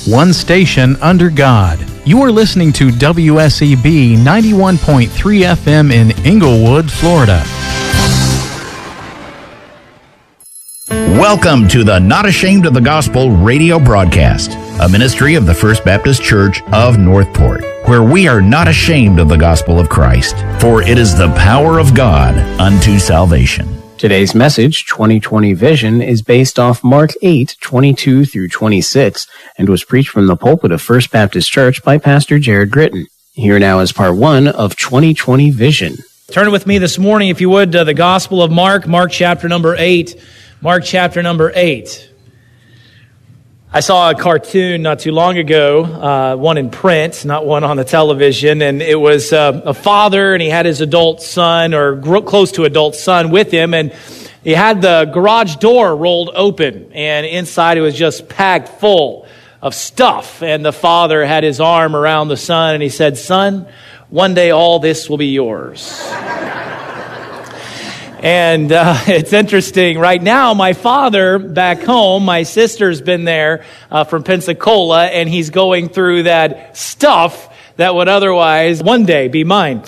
one station under God. You are listening to WSEB 91.3 FM in Inglewood, Florida. Welcome to the Not Ashamed of the Gospel radio broadcast, a ministry of the First Baptist Church of Northport, where we are not ashamed of the gospel of Christ, for it is the power of God unto salvation. Today's message, 2020 Vision, is based off Mark 8:22 through 26, and was preached from the pulpit of First Baptist Church by Pastor Jared Gritton. Here now is part 1 of 2020 Vision. Turn with me this morning, if you would, to the Gospel of Mark, Mark chapter number 8. Mark chapter number 8. I saw a cartoon not too long ago, one in print, not one on the television, and it was a father, and he had his adult son, or close to adult son, with him, and he had the garage door rolled open, and inside it was just packed full of stuff, and the father had his arm around the son, and he said, "Son, one day all this will be yours." And it's interesting. Right now, my father back home, my sister's been there from Pensacola, and he's going through that stuff that would otherwise one day be mine.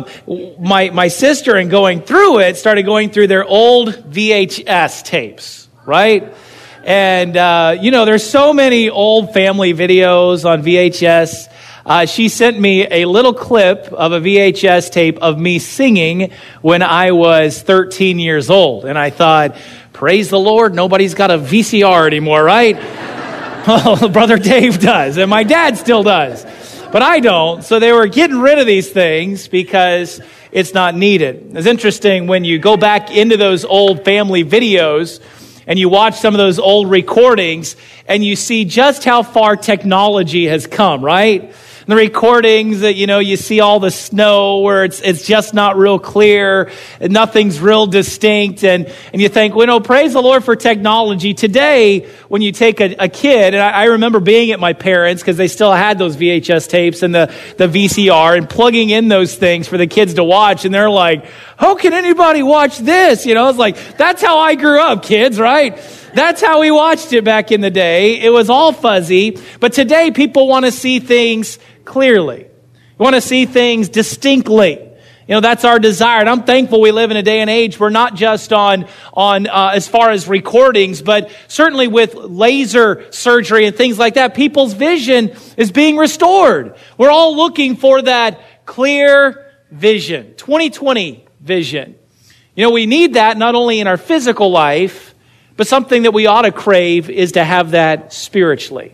My sister, in going through it, started going through their old VHS tapes, right? And, there's so many old family videos on VHS. She sent me a little clip of a VHS tape of me singing when I was 13 years old. And I thought, praise the Lord, nobody's got a VCR anymore, right? Well, Brother Dave does, and my dad still does. But I don't. So they were getting rid of these things because it's not needed. It's interesting when you go back into those old family videos and you watch some of those old recordings and you see just how far technology has come, right? The recordings that, you see all the snow where it's just not real clear, and nothing's real distinct, and you think, praise the Lord for technology. Today, when you take a kid, and I remember being at my parents, because they still had those VHS tapes and the VCR, and plugging in those things for the kids to watch, and they're like, how can anybody watch this? It's like, that's how I grew up, kids, right? That's how we watched it back in the day. It was all fuzzy, but today people want to see things clearly. We want to see things distinctly. That's our desire. And I'm thankful we live in a day and age where not just on as far as recordings, but certainly with laser surgery and things like that, people's vision is being restored. We're all looking for that clear vision, 2020 vision. We need that not only in our physical life, but something that we ought to crave is to have that spiritually.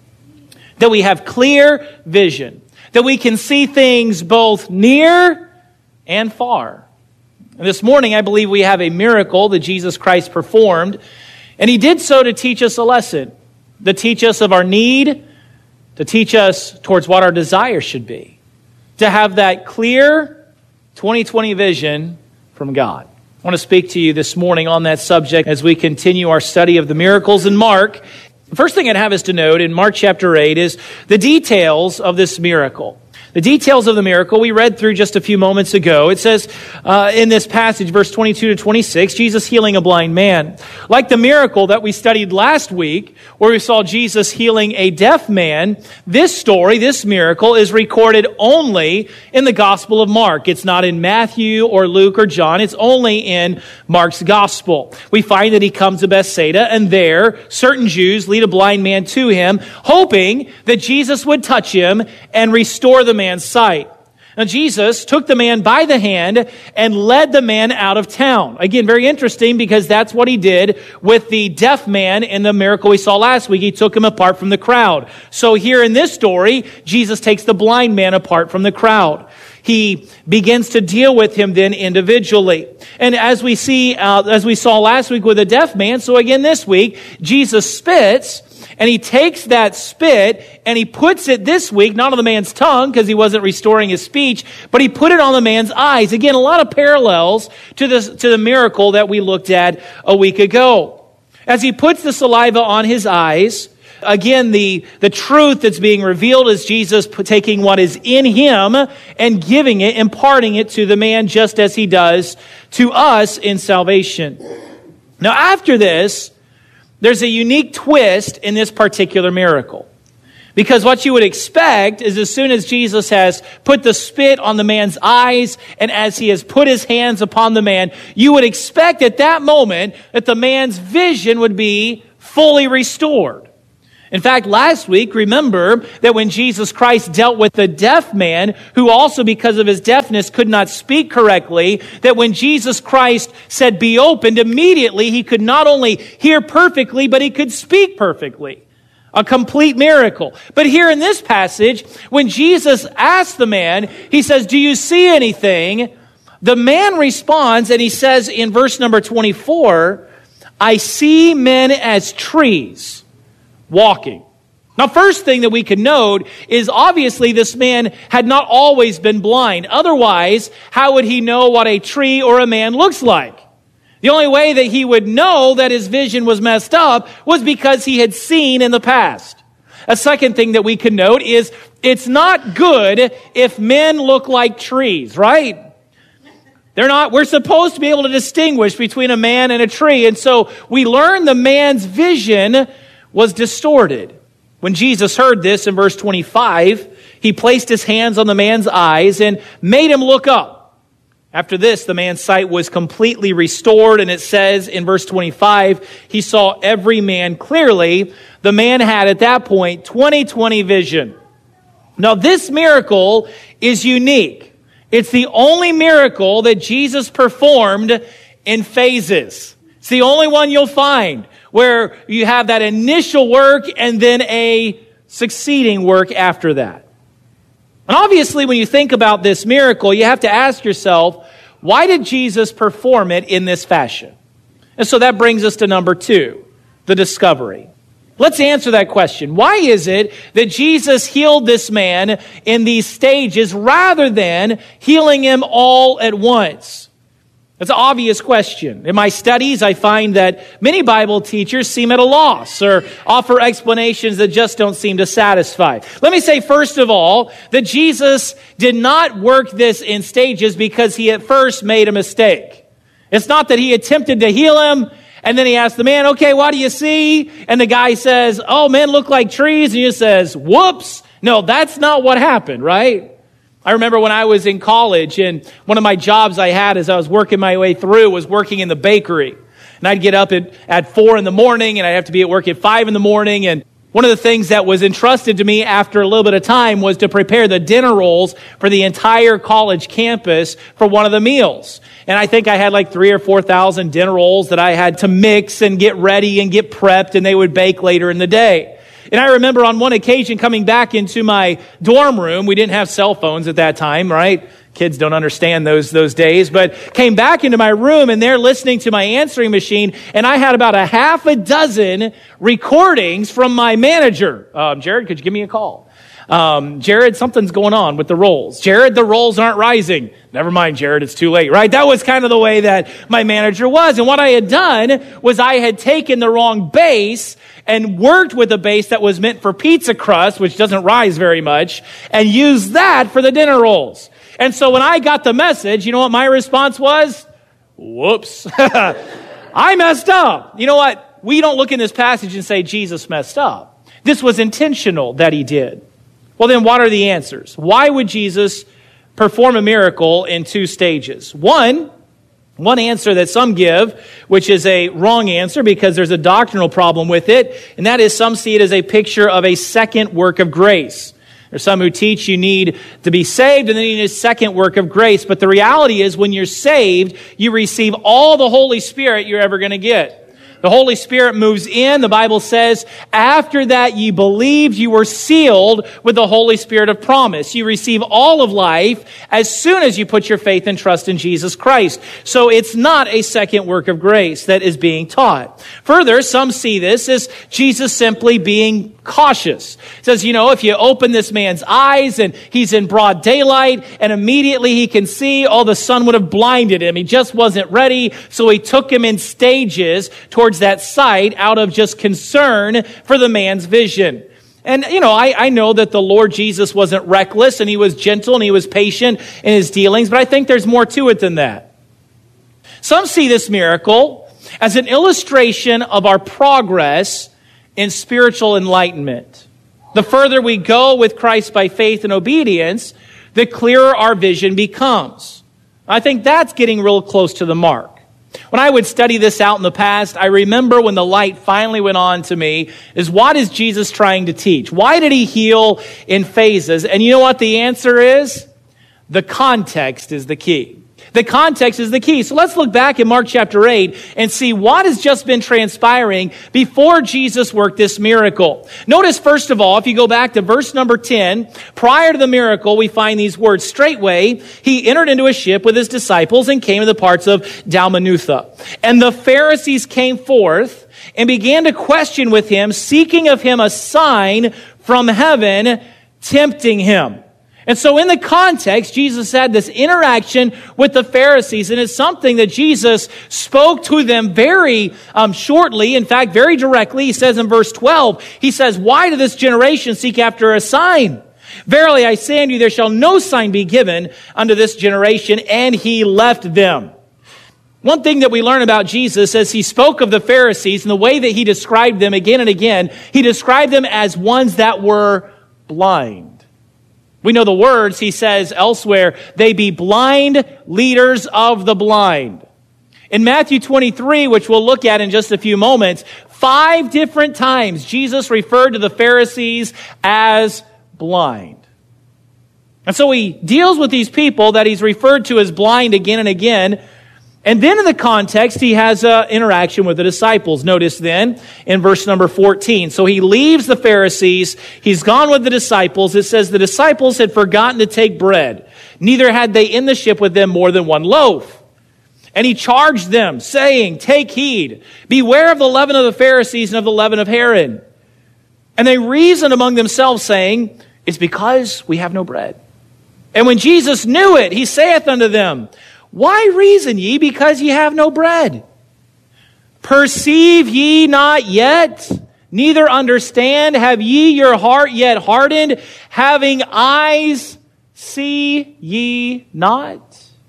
That we have clear vision. That we can see things both near and far. And this morning, I believe we have a miracle that Jesus Christ performed. And He did so to teach us a lesson. To teach us of our need. To teach us towards what our desire should be. To have that clear 2020 vision from God. I want to speak to you this morning on that subject as we continue our study of the miracles in Mark. The first thing I'd have us to note in Mark chapter 8 is the details of this miracle. The details of the miracle we read through just a few moments ago. It says in this passage, verse 22 to 26, Jesus healing a blind man. Like the miracle that we studied last week, where we saw Jesus healing a deaf man, this story, this miracle, is recorded only in the Gospel of Mark. It's not in Matthew or Luke or John. It's only in Mark's Gospel. We find that he comes to Bethsaida, and there, certain Jews lead a blind man to him, hoping that Jesus would touch him and restore the man's sight. Now, Jesus took the man by the hand and led the man out of town. Again, very interesting, because that's what He did with the deaf man in the miracle we saw last week. He took him apart from the crowd. So here in this story, Jesus takes the blind man apart from the crowd. He begins to deal with him then individually. And as we saw last week with the deaf man, so again this week, Jesus spits, and He takes that spit and He puts it this week, not on the man's tongue because he wasn't restoring his speech, but He put it on the man's eyes. Again, a lot of parallels to the miracle that we looked at a week ago. As He puts the saliva on his eyes, again, the truth that's being revealed is Jesus taking what is in him and giving it, imparting it to the man just as He does to us in salvation. Now, after this, there's a unique twist in this particular miracle. Because what you would expect is as soon as Jesus has put the spit on the man's eyes and as he has put his hands upon the man, you would expect at that moment that the man's vision would be fully restored. In fact, last week, remember that when Jesus Christ dealt with the deaf man, who also because of his deafness could not speak correctly, that when Jesus Christ said, "Be opened," immediately he could not only hear perfectly, but he could speak perfectly. A complete miracle. But here in this passage, when Jesus asked the man, he says, "Do you see anything?" The man responds and he says in verse number 24, "I see men as trees walking." Now, first thing that we can note is obviously this man had not always been blind. Otherwise, how would he know what a tree or a man looks like? The only way that he would know that his vision was messed up was because he had seen in the past. A second thing that we can note is it's not good if men look like trees, right? We're supposed to be able to distinguish between a man and a tree. And so we learn the man's vision was distorted. When Jesus heard this in verse 25, he placed his hands on the man's eyes and made him look up. After this, the man's sight was completely restored, and it says in verse 25, he saw every man clearly. The man had at that point 20/20 vision. Now, this miracle is unique. It's the only miracle that Jesus performed in phases. It's the only one you'll find where you have that initial work and then a succeeding work after that. And obviously, when you think about this miracle, you have to ask yourself, why did Jesus perform it in this fashion? And so that brings us to number 2, the discovery. Let's answer that question. Why is it that Jesus healed this man in these stages rather than healing him all at once? That's an obvious question. In my studies, I find that many Bible teachers seem at a loss or offer explanations that just don't seem to satisfy. Let me say, first of all, that Jesus did not work this in stages because he at first made a mistake. It's not that he attempted to heal him and then he asked the man, "Okay, what do you see?" And the guy says, "Oh, men look like trees." And he says, "Whoops." No, that's not what happened, right? I remember when I was in college, and one of my jobs I had as I was working my way through was working in the bakery. And I'd get up at 4 in the morning, and I'd have to be at work at 5 in the morning. And one of the things that was entrusted to me after a little bit of time was to prepare the dinner rolls for the entire college campus for one of the meals. And I think I had like 3,000 or 4,000 dinner rolls that I had to mix and get ready and get prepped, and they would bake later in the day. And I remember on one occasion coming back into my dorm room. We didn't have cell phones at that time, right? Kids don't understand those days. But came back into my room, and they're listening to my answering machine. And I had about a half a dozen recordings from my manager. "Jared, could you give me a call?" "Jared, something's going on with the rolls." "Jared, the rolls aren't rising." "Never mind, Jared, it's too late," right? That was kind of the way that my manager was. And what I had done was I had taken the wrong base and worked with a base that was meant for pizza crust, which doesn't rise very much, and used that for the dinner rolls. And so when I got the message, you know what my response was? "Whoops. I messed up." You know what? We don't look in this passage and say Jesus messed up. This was intentional that he did. Well, then what are the answers? Why would Jesus perform a miracle in 2 stages? One answer that some give, which is a wrong answer because there's a doctrinal problem with it, and that is some see it as a picture of a second work of grace. There's some who teach you need to be saved and then you need a second work of grace. But the reality is when you're saved, you receive all the Holy Spirit you're ever going to get. The Holy Spirit moves in. The Bible says, after that ye believed, you were sealed with the Holy Spirit of promise. You receive all of life as soon as you put your faith and trust in Jesus Christ. So it's not a second work of grace that is being taught. Further, some see this as Jesus simply being cautious. It says, if you open this man's eyes and he's in broad daylight and immediately he can see, the sun would have blinded him. He just wasn't ready. So he took him in stages towards that sight out of just concern for the man's vision. And, I know that the Lord Jesus wasn't reckless and he was gentle and he was patient in his dealings, but I think there's more to it than that. Some see this miracle as an illustration of our progress in spiritual enlightenment. The further we go with Christ by faith and obedience, the clearer our vision becomes. I think that's getting real close to the mark. When I would study this out in the past, I remember when the light finally went on to me is, what is Jesus trying to teach? Why did he heal in phases? And you know what the answer is? The context is the key. The context is the key. So let's look back in Mark chapter 8 and see what has just been transpiring before Jesus worked this miracle. Notice, first of all, if you go back to verse number 10, prior to the miracle, we find these words, straightway, he entered into a ship with his disciples and came to the parts of Dalmanutha. And the Pharisees came forth and began to question with him, seeking of him a sign from heaven, tempting him. And so in the context, Jesus had this interaction with the Pharisees, and it's something that Jesus spoke to them very shortly, in fact, very directly. He says in verse 12, he says, why does this generation seek after a sign? Verily I say unto you, there shall no sign be given unto this generation, and he left them. One thing that we learn about Jesus as he spoke of the Pharisees and the way that he described them again and again, he described them as ones that were blind. We know the words, he says elsewhere, they be blind leaders of the blind. In Matthew 23, which we'll look at in just a few moments, 5 different times Jesus referred to the Pharisees as blind. And so he deals with these people that he's referred to as blind again and again. And then in the context, he has an interaction with the disciples. Notice then in verse number 14. So he leaves the Pharisees. He's gone with the disciples. It says the disciples had forgotten to take bread. Neither had they in the ship with them more than 1 loaf. And he charged them, saying, take heed. Beware of the leaven of the Pharisees and of the leaven of Herod. And they reasoned among themselves, saying, it's because we have no bread. And when Jesus knew it, he saith unto them, why reason ye because ye have no bread? Perceive ye not yet? Neither understand? Have ye your heart yet hardened? Having eyes, see ye not?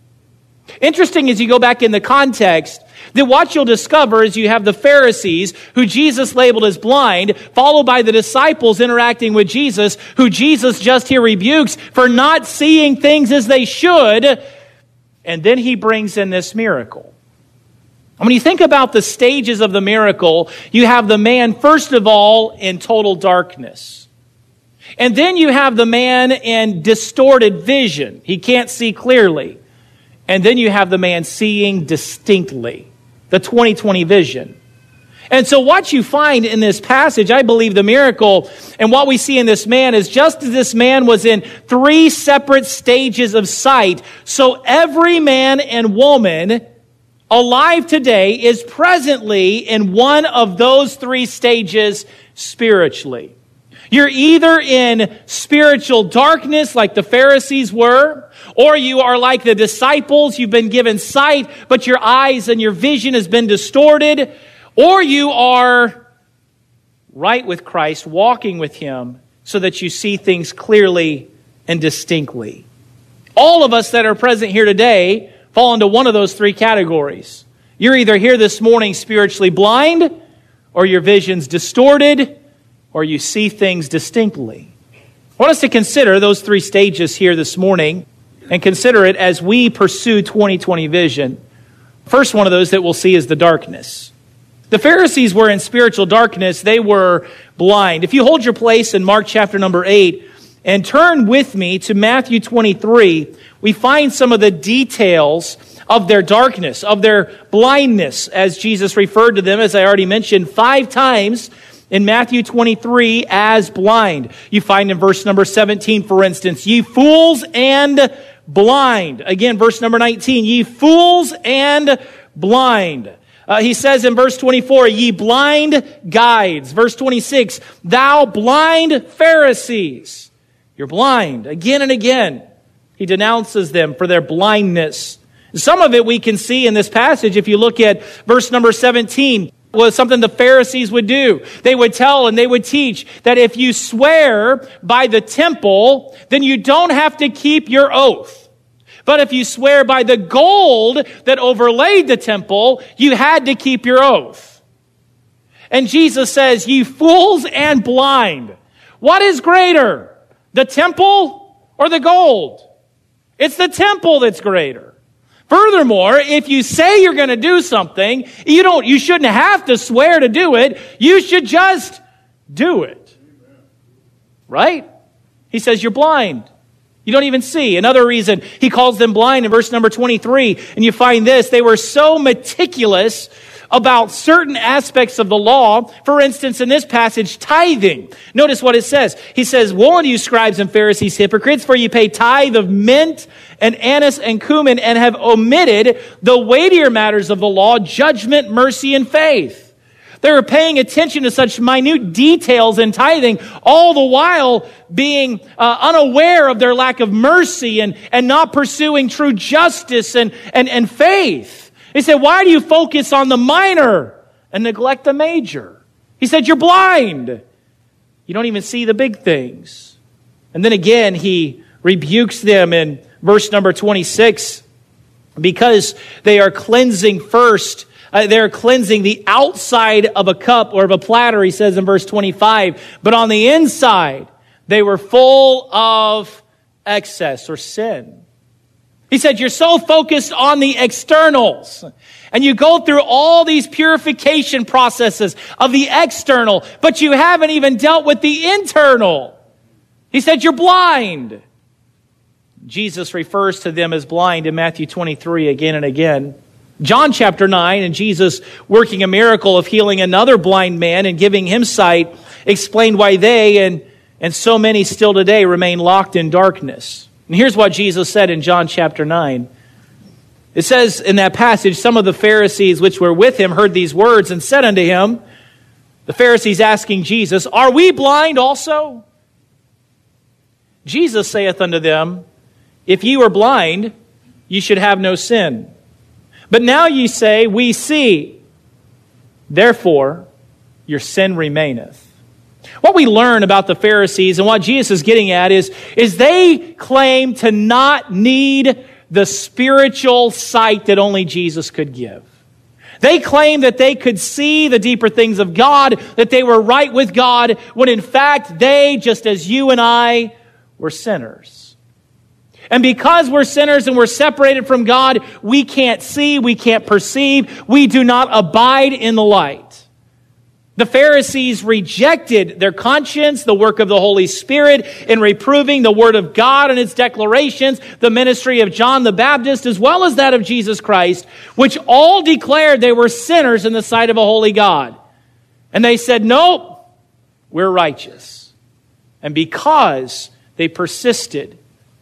Interesting as you go back in the context, that what you'll discover is you have the Pharisees, who Jesus labeled as blind, followed by the disciples interacting with Jesus, who Jesus just here rebukes for not seeing things as they should. And then he brings in this miracle. And when you think about the stages of the miracle, you have the man, first of all, in total darkness. And then you have the man in distorted vision. He can't see clearly. And then you have the man seeing distinctly, the 20/20 vision. And so what you find in this passage, I believe the miracle and what we see in this man is just as this man was in 3 separate stages of sight, so every man and woman alive today is presently in one of those 3 stages spiritually. You're either in spiritual darkness like the Pharisees were, or you are like the disciples. You've been given sight, but your eyes and your vision has been distorted. Or you are right with Christ, walking with him so that you see things clearly and distinctly. All of us that are present here today fall into one of those 3 categories. You're either here this morning spiritually blind, or your vision's distorted, or you see things distinctly. I want us to consider those 3 stages here this morning and consider it as we pursue 20/20 vision. First one of those that we'll see is the darkness. The Pharisees were in spiritual darkness. They were blind. If you hold your place in Mark chapter number 8 and turn with me to Matthew 23, we find some of the details of their darkness, of their blindness, as Jesus referred to them, as I already mentioned, 5 times in Matthew 23 as blind. You find in verse number 17, for instance, ye fools and blind. Again, verse number 19, ye fools and blind. He says in verse 24, ye blind guides. Verse 26, thou blind Pharisees. You're blind. Again and again, he denounces them for their blindness. Some of it we can see in this passage. If you look at verse number 17, was something the Pharisees would do. They would tell and they would teach that if you swear by the temple, then you don't have to keep your oath. But if you swear by the gold that overlaid the temple, you had to keep your oath. And Jesus says, ye fools and blind. What is greater, the temple or the gold? It's the temple that's greater. Furthermore, if you say you're going to do something, you shouldn't have to swear to do it. You should just do it. Right? He says you're blind. You don't even see. Another reason he calls them blind in verse number 23, and you find this, they were so meticulous about certain aspects of the law. For instance, in this passage, tithing. Notice what it says. He says, "Woe unto you, scribes and Pharisees, hypocrites, for you pay tithe of mint and anise and cumin, and have omitted the weightier matters of the law, judgment, mercy, and faith." They were paying attention to such minute details in tithing, all the while being unaware of their lack of mercy and not pursuing true justice and faith. He said, why do you focus on the minor and neglect the major? He said, you're blind. You don't even see the big things. And then again, he rebukes them in verse number 26 because they are cleansing first. They're cleansing the outside of a cup or of a platter, he says in verse 25. But on the inside, they were full of excess or sin. He said, you're so focused on the externals. And you go through all these purification processes of the external, but you haven't even dealt with the internal. He said, you're blind. Jesus refers to them as blind in Matthew 23 again and again. John chapter 9, and Jesus working a miracle of healing another blind man and giving him sight, explained why they and so many still today remain locked in darkness. And here's what Jesus said in John chapter 9. It says in that passage, some of the Pharisees which were with him heard these words and said unto him, the Pharisees asking Jesus, are we blind also? Jesus saith unto them, if ye were blind, ye should have no sin. But now ye say, we see. Therefore, your sin remaineth. What we learn about the Pharisees and what Jesus is getting at is they claim to not need the spiritual sight that only Jesus could give. They claim that they could see the deeper things of God, that they were right with God, when in fact they, just as you and I, were sinners. And because we're sinners and we're separated from God, we can't see, we can't perceive, we do not abide in the light. The Pharisees rejected their conscience, the work of the Holy Spirit in reproving the Word of God and its declarations, the ministry of John the Baptist, as well as that of Jesus Christ, which all declared they were sinners in the sight of a holy God. And they said, nope, we're righteous. And because they persisted,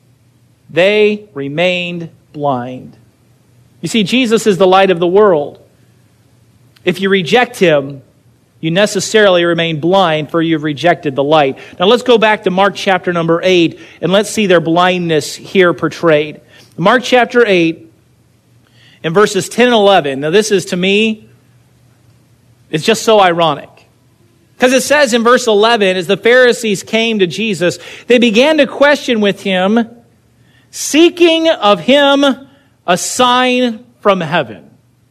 they remained blind. You see, Jesus is the light of the world. If you reject him, you necessarily remain blind, for you've rejected the light. Now let's go back to Mark chapter number 8, and let's see their blindness here portrayed. Mark chapter 8, in verses 10 and 11. Now this is, to me, it's just so ironic. Because it says in verse 11, as the Pharisees came to Jesus, they began to question with him, seeking of him a sign from heaven.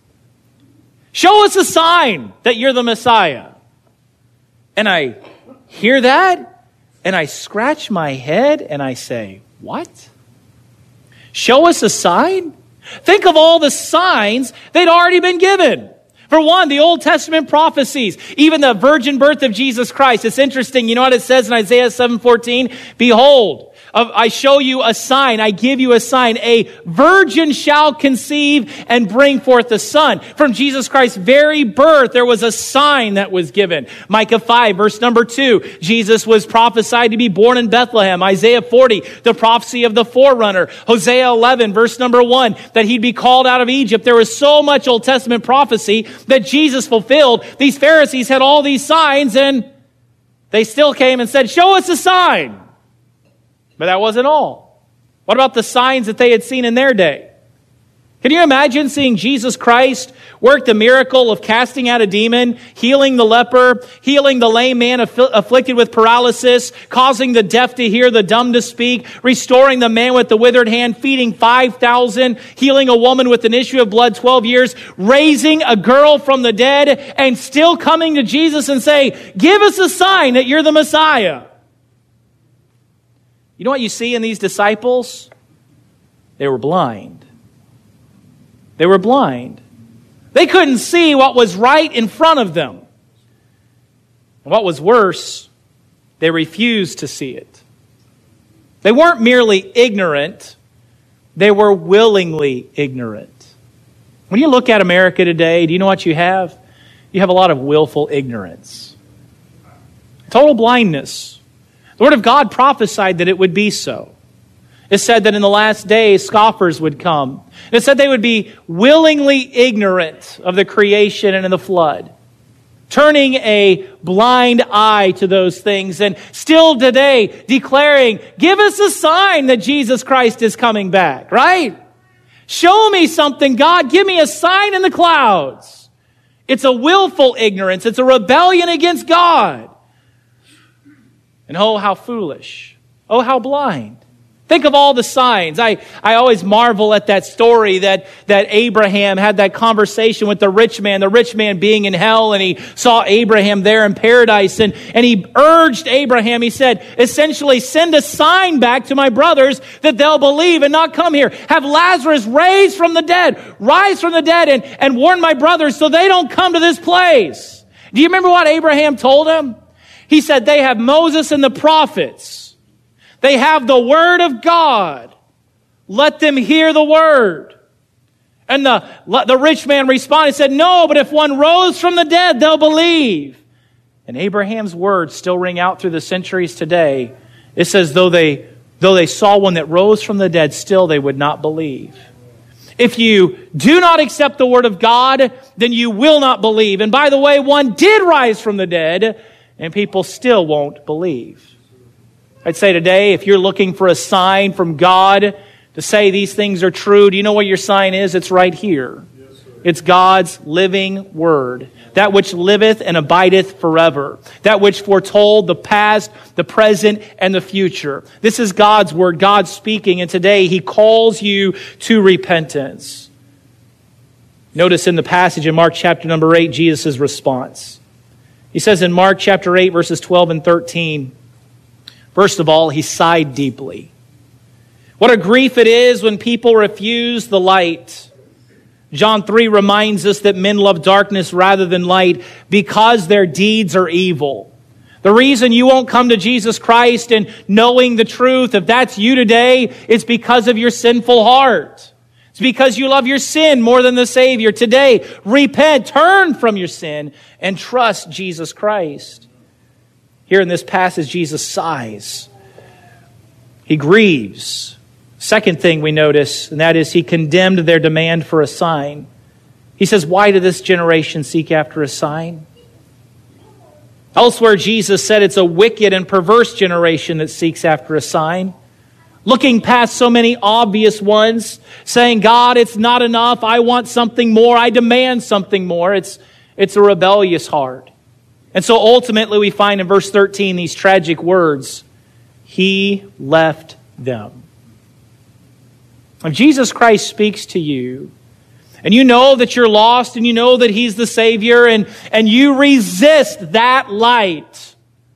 Show us a sign that you're the Messiah. And I hear that, and I scratch my head, and I say, what? Show us a sign? Think of all the signs they'd already been given. For one, the Old Testament prophecies, even the virgin birth of Jesus Christ. It's interesting. You know what it says in Isaiah 7:14? Behold, I show you a sign. I give you a sign. A virgin shall conceive and bring forth a son. From Jesus Christ's very birth, there was a sign that was given. Micah 5, verse number 2. Jesus was prophesied to be born in Bethlehem. Isaiah 40, the prophecy of the forerunner. Hosea 11, verse number 1, that he'd be called out of Egypt. There was so much Old Testament prophecy that Jesus fulfilled. These Pharisees had all these signs, and they still came and said, show us a sign. But that wasn't all. What about the signs that they had seen in their day? Can you imagine seeing Jesus Christ work the miracle of casting out a demon, healing the leper, healing the lame man afflicted with paralysis, causing the deaf to hear, the dumb to speak, restoring the man with the withered hand, feeding 5,000, healing a woman with an issue of blood 12 years, raising a girl from the dead, and still coming to Jesus and say, give us a sign that you're the Messiah. You know what you see in these disciples? They were blind. They were blind. They couldn't see what was right in front of them. And what was worse, they refused to see it. They weren't merely ignorant, they were willingly ignorant. When you look at America today, do you know what you have? You have a lot of willful ignorance. Total blindness. The Word of God prophesied that it would be so. It said that in the last days, scoffers would come. It said they would be willingly ignorant of the creation and in the flood, turning a blind eye to those things, and still today declaring, give us a sign that Jesus Christ is coming back, right? Show me something, God. Give me a sign in the clouds. It's a willful ignorance. It's a rebellion against God. And oh, how foolish. Oh, how blind. Think of all the signs. I always marvel at that story that Abraham had that conversation with the rich man being in hell, and he saw Abraham there in paradise, and he urged Abraham, he said, essentially, send a sign back to my brothers that they'll believe and not come here. Have Lazarus rise from the dead, and warn my brothers so they don't come to this place. Do you remember what Abraham told him? He said, they have Moses and the prophets. They have the Word of God. Let them hear the Word. And the rich man responded and said, no, but if one rose from the dead, they'll believe. And Abraham's words still ring out through the centuries today. It says, though they saw one that rose from the dead, still they would not believe. If you do not accept the Word of God, then you will not believe. And by the way, one did rise from the dead, and people still won't believe. I'd say today, if you're looking for a sign from God to say these things are true, do you know what your sign is? It's right here. Yes, it's God's living Word. That which liveth and abideth forever. That which foretold the past, the present, and the future. This is God's Word, God speaking, and today He calls you to repentance. Notice in the passage in Mark chapter number 8, Jesus' response. He says in Mark chapter 8, verses 12 and 13, first of all, he sighed deeply. What a grief it is when people refuse the light. John 3 reminds us that men love darkness rather than light because their deeds are evil. The reason you won't come to Jesus Christ and knowing the truth, if that's you today, it's because of your sinful heart. It's because you love your sin more than the Savior. Today, repent, turn from your sin, and trust Jesus Christ. Here in this passage, Jesus sighs. He grieves. Second thing we notice, and that is he condemned their demand for a sign. He says, why did this generation seek after a sign? Elsewhere, Jesus said it's a wicked and perverse generation that seeks after a sign. Looking past so many obvious ones, saying, God, it's not enough. I want something more. I demand something more. It's a rebellious heart. And so ultimately we find in verse 13 these tragic words, He left them. If Jesus Christ speaks to you, and you know that you're lost, and you know that He's the Savior, and you resist that light,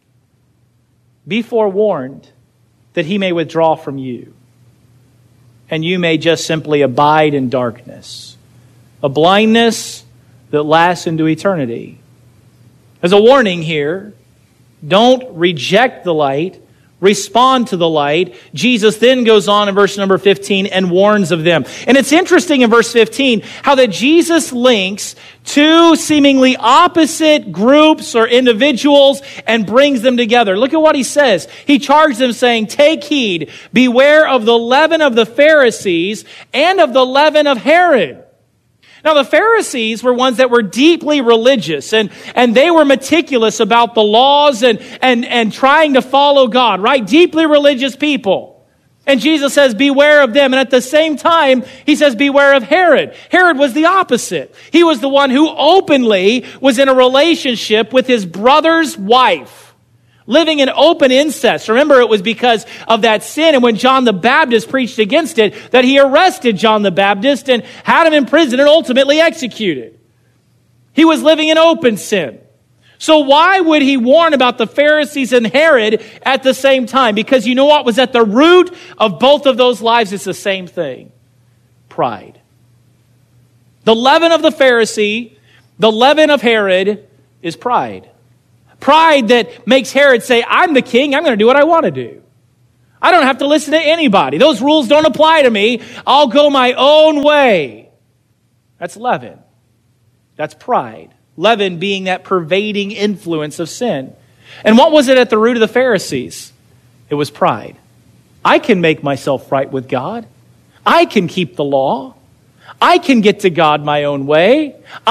be forewarned that He may withdraw from you. And you may just simply abide in darkness. A blindness that lasts into eternity. As a warning here, don't reject the light, respond to the light. Jesus then goes on in verse number 15 and warns of them. And it's interesting in verse 15 how that Jesus links two seemingly opposite groups or individuals and brings them together. Look at what He says. He charged them saying, take heed, beware of the leaven of the Pharisees and of the leaven of Herod. Now, the Pharisees were ones that were deeply religious, and they were meticulous about the laws and trying to follow God, right? Deeply religious people. And Jesus says, beware of them. And at the same time, He says, beware of Herod. Herod was the opposite. He was the one who openly was in a relationship with his brother's wife. Living in open incest. Remember, it was because of that sin, and when John the Baptist preached against it, that he arrested John the Baptist and had him in prison and ultimately executed. He was living in open sin. So why would he warn about the Pharisees and Herod at the same time? Because you know what was at the root of both of those lives? It's the same thing. Pride. The leaven of the Pharisee, the leaven of Herod is pride. Pride that makes Herod say, I'm the king, I'm going to do what I want to do. I don't have to listen to anybody. Those rules don't apply to me. I'll go my own way. That's leaven. That's pride. Leaven being that pervading influence of sin. And what was it at the root of the Pharisees? It was pride. I can make myself right with God. I can keep the law. I can get to God my own way.